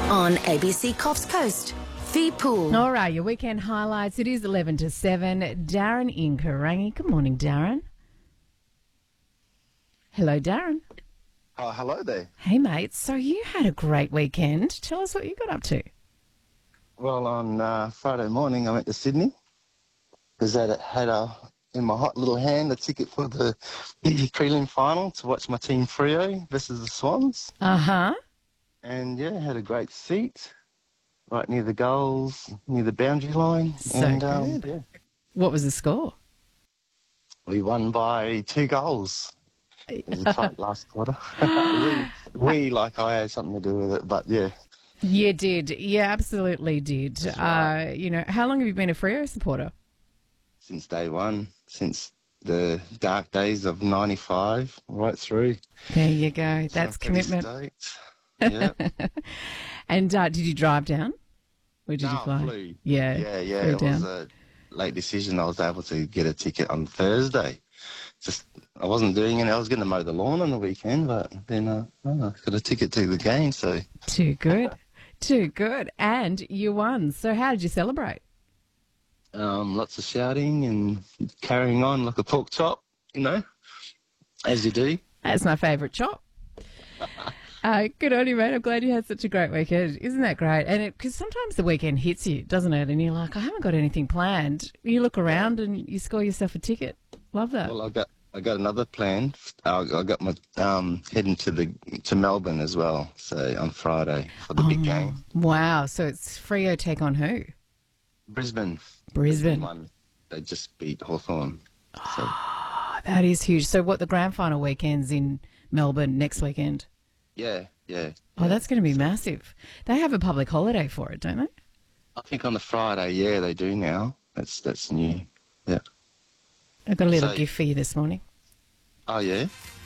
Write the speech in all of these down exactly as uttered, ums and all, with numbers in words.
on A B C Coffs Coast. Fee Pool. All right, your weekend highlights. It is eleven to seven. Darren in Karangi. Good morning, Darren. Hello, Darren. Oh, hello there. Hey, mate. So you had a great weekend. Tell us what you got up to. Well, on uh, Friday morning, I went to Sydney because I had a, in my hot little hand a ticket for the prelim final to watch my team Freo versus the Swans. Uh-huh. And, yeah, had a great seat right near the goals, near the boundary line. So and, good. Um, yeah, What was the score? we won by two goals. It was a tight last quarter. we, we, like I had something to do with it, but, yeah. You did. You absolutely did. right. Uh, you know, how long have you been a Freo supporter? Since day one, since the dark days of ninety-five, right through. There you go. That's Up to this commitment. date. Yeah. And uh, did you drive down? Or did No, you fly? flew. Yeah. Yeah, yeah. flew It down. was a late decision. I was able to get a ticket on Thursday. Just, I wasn't doing it. I was going to mow the lawn on the weekend, but then uh, oh, I got a ticket to the game, so. Too good. Too good. And you won. So how did you celebrate? Um, lots of shouting and carrying on like a pork chop, you know, as you do. That's my favourite chop. Uh, good on you, mate. I'm glad you had such a great weekend. Isn't that great? And because sometimes the weekend hits you, doesn't it? And you're like, I haven't got anything planned. You look around and you score yourself a ticket. Love that. Well, I got I got another plan. I, I got my um, heading to the to Melbourne as well. So on Friday for the big game. Wow. So it's Freo take on who? Brisbane. Brisbane. Won. They just beat Hawthorn. So Oh, that is huge. So what, the grand final weekend's in Melbourne next weekend? yeah, yeah. Oh, that's going to be massive. They have a public holiday for it, don't they? I think on the Friday, yeah, they do now. That's that's new. Yeah. I got a little So- gift for you this morning. Oh yeah.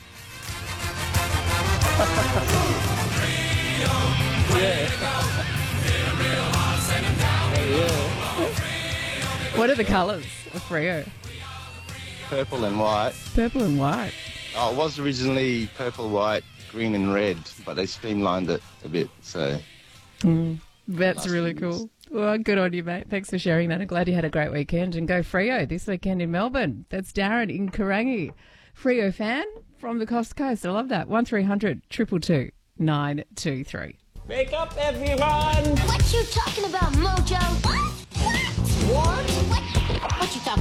What are the colours of Freo? Purple and white. Purple and white. Oh, it was originally purple, white, green, and red, but they streamlined it a bit. So That's Last really few years. cool. Well, good on you, mate. Thanks for sharing that. I'm glad you had a great weekend. And go Freo this weekend in Melbourne. That's Darren in Karangi. Freo fan from the Coast Coast. I love that. one three hundred two two two nine two three. Wake up, everyone! What you talking about, Mojo? What? What? What? What you talking